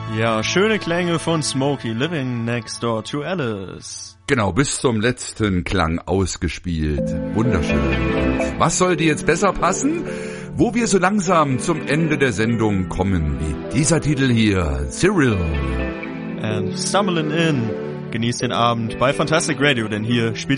Ja, schöne Klänge von Smokey, Living Next Door to Alice. Genau, bis zum letzten Klang ausgespielt. Wunderschön. Und was sollte jetzt besser passen? Wo wir so langsam zum Ende der Sendung kommen, wie dieser Titel hier, Cyril. And Stumbling In. Genießt den Abend bei Fantastic Radio, denn hier spielt